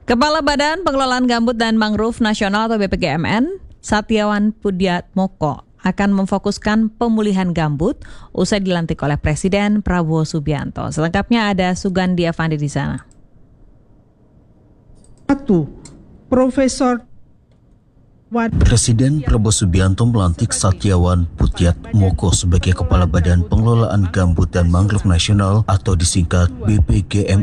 Kepala Badan Pengelolaan Gambut dan Mangrove Nasional atau BPGMN, Satyawan Pudiatmoko, akan memfokuskan pemulihan gambut usai dilantik oleh Presiden Prabowo Subianto. Selengkapnya ada Sugandi Avandi di sana. Presiden Prabowo Subianto melantik Satyawan Pudiatmoko sebagai Kepala Badan Pengelolaan Gambut dan Mangrove Nasional atau disingkat BPGMN.